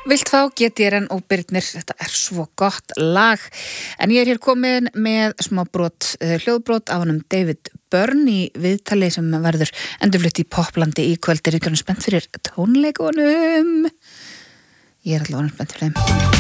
Vilt fá GTRN og Birnir, þetta svo gott lag. En ég hér komin með smá hljóðbrot af honum David Byrne í viðtali sem verður endurflutt í Poplandi í kvöld. Spennt fyrir tónleikunum. Ég allavega spennt fyrir þeim.